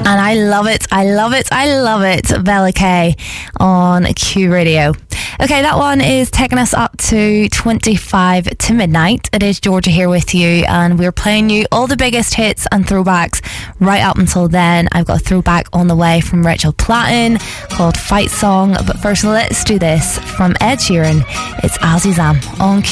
And I love it, I love it, I love it. Bella K on Q Radio. Okay, that one is taking us up to 25 to midnight. It is Georgia here with you, and we're playing you all the biggest hits and throwbacks right up until then. I've got a throwback on the way from Rachel Platten called Fight Song. But first, let's do this from Ed Sheeran. It's Azizam on Q.